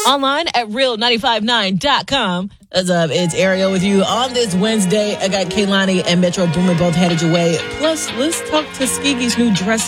Online at real959.com. What's up? It's Ariel with you on this Wednesday. I got Kaylani and Metro Boomin both headed your way. Plus, let's talk Tuskegee's new dress